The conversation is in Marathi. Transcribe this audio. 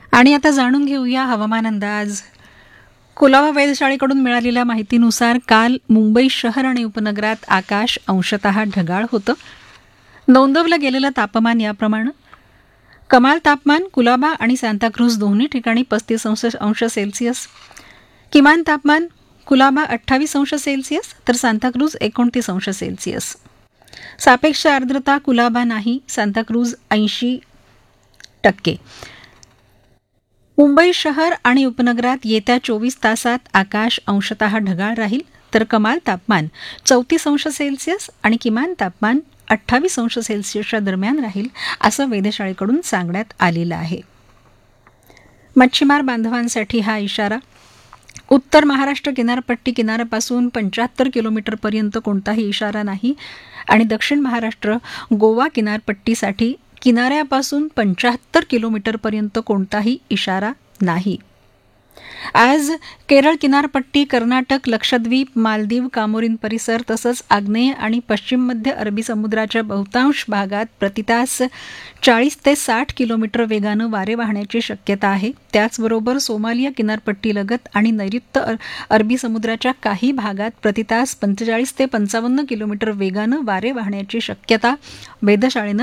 आणि आता जाणून घेऊया हवामान अंदाज. कुलाबा वेधशाळेकडून मिळालेल्या माहितीनुसार काल मुंबई शहर आणि उपनगरात आकाश अंशतः ढगाळ होतं. नोंदवलं गेलेलं तापमान याप्रमाणे: कमाल तापमान कुलाबा आणि सांताक्रूज दोन्ही ठिकाणी 35 अंश सेल्सिअस, किमान तापमान कुलाबा 28 अंश सेल्सिअस तर सांताक्रूज 29 अंश सेल्सिअस. सापेक्ष आर्द्रता कुलाबा नाही, सांताक्रूज 80%. मुंबई शहर आणि उपनगरात येत्या 24 तासात आकाश अंशतः ढगाळ राहील, तर कमाल तापमान 34 अंश सेल्सिअस आणि किमान तापमान 28 अंश सेल्सिअसच्या दरम्यान राहील, असं वेधशाळेकडून सांगण्यात आलेलं आहे. मच्छीमार बांधवांसाठी हा इशारा: उत्तर महाराष्ट्र किनारपट्टी किनाऱ्यापासून 75 किलोमीटरपर्यंत कोणताही इशारा नाही आणि दक्षिण महाराष्ट्र गोवा किनारपट्टीसाठी किनाऱ्यापासून 75 किलोमीटरपर्यंत कोणताही इशारा नाही. आज केरळ किनारपट्टी, कर्नाटक, लक्षद्वीप, मालदीव, कामोरीन परिसर तसंच आग्नेय आणि पश्चिम मध्य अरबी समुद्राच्या बहुतांश भागात प्रतितास 40 ते 60 किलोमीटर वेगानं वारे वाहण्याची शक्यता आहे. त्याचबरोबर सोमालिया किनारपट्टीलगत आणि नैऋत्य अरबी समुद्राच्या काही भागात प्रतितास 45 ते 55 किलोमीटर वेगानं वारे वाहण्याची शक्यता वेधशाळेनं